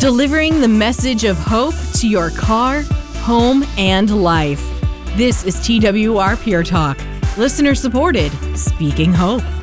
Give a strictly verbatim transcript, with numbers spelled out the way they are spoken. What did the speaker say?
delivering the message of hope to your car, home, and life. This is T W R Pure Talk, listener supported, speaking hope.